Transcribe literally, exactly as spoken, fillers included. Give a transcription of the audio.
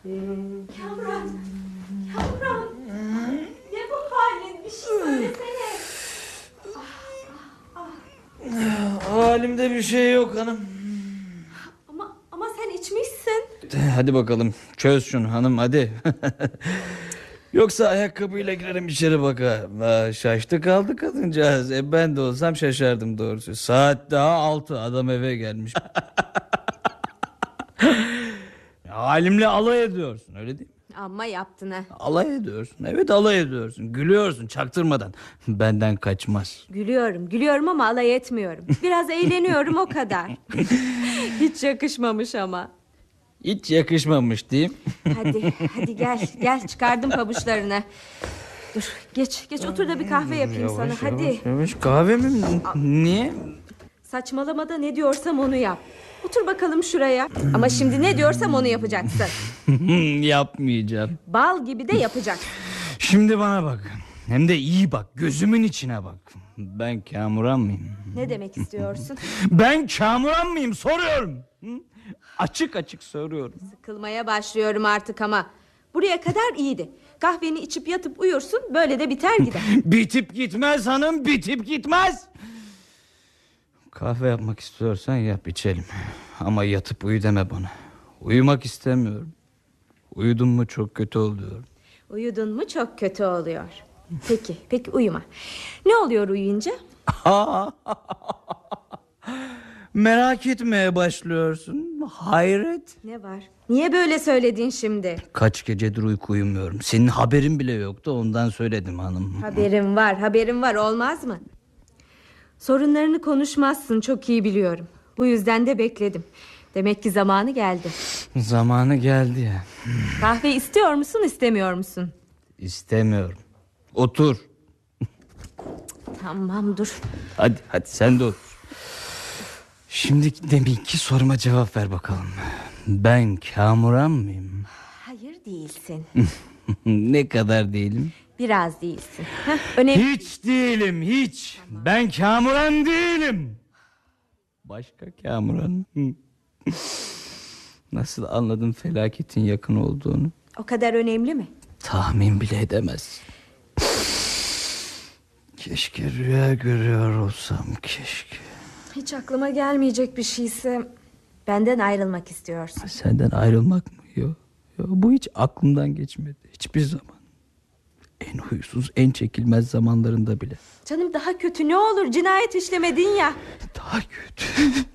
Kamran, Kamran, ne bu halin? Bir şey söylesene. Ah, ah, ah. Halimde bir şey yok hanım. Ama ama sen içmişsin. Hadi bakalım çöz şunu hanım, hadi. Yoksa ayakkabıyla girerim içeri baka. Aa, şaştı kaldı kadıncağız. E ben de olsam şaşardım doğrusu. Saat daha altı, adam eve gelmiş. Halimle alay ediyorsun, öyle değil mi? Amma yaptın ha. Alay ediyorsun, evet alay ediyorsun. Gülüyorsun çaktırmadan. Benden kaçmaz. Gülüyorum, gülüyorum ama alay etmiyorum. Biraz eğleniyorum, o kadar. Hiç yakışmamış ama. Hiç yakışmamış diyeyim. Hadi, hadi gel, gel çıkardım pabuçlarını. Dur, geç, geç otur da bir kahve yapayım Yavaş, sana, yavaş, hadi. Yavaş, kahve mi? Niye? Saçmalamada ne diyorsam onu yap. Otur bakalım şuraya. Ama şimdi ne diyorsam onu yapacaksın. Yapmayacağım. Bal gibi de yapacaksın. Şimdi bana bak. Hem de iyi bak, gözümün içine bak. Ben Kamuran mıyım? Ne demek istiyorsun? Ben Kamuran mıyım soruyorum. Hı? Açık açık soruyorum. Sıkılmaya başlıyorum artık ama. Buraya kadar iyiydi. Kahveni içip yatıp uyursun, böyle de biter gider. Bitip gitmez hanım, bitip gitmez. Kahve yapmak istiyorsan yap, içelim. Ama yatıp uyu deme bana. Uyumak istemiyorum. Uyudum mu çok kötü oluyorum. Uyudun mu çok kötü oluyor. Peki, peki uyuma. Ne oluyor uyuyunca? Merak etmeye başlıyorsun. Hayret. Ne var? Niye böyle söyledin şimdi? Kaç gecedir uyku uyumuyorum. Senin haberin bile yoktu, ondan söyledim hanım. Haberim var, haberim var, olmaz mı? Sorunlarını konuşmazsın, çok iyi biliyorum. Bu yüzden de bekledim. Demek ki zamanı geldi. Zamanı geldi ya. Kahve istiyor musun, istemiyor musun? İstemiyorum. Otur. Tamam, dur. Hadi hadi sen de otur. Şimdi deminki soruma cevap ver bakalım. Ben Kamuran mıyım? Hayır, değilsin. Ne kadar değilim? Biraz değilsin. Heh, önemli. Hiç değilim, hiç. Ben Kamuran değilim. Başka Kamuran. Nasıl anladın felaketin yakın olduğunu? O kadar önemli mi? Tahmin bile edemez. Keşke rüya görüyor olsam, keşke. Hiç aklıma gelmeyecek bir şeyse benden ayrılmak istiyorsun. Senden ayrılmak mı? Yok. Yo, bu hiç aklımdan geçmedi. Hiçbir zaman. En huysuz, en çekilmez zamanlarında bile. Canım daha kötü ne olur, cinayet işlemedin ya. Daha kötü.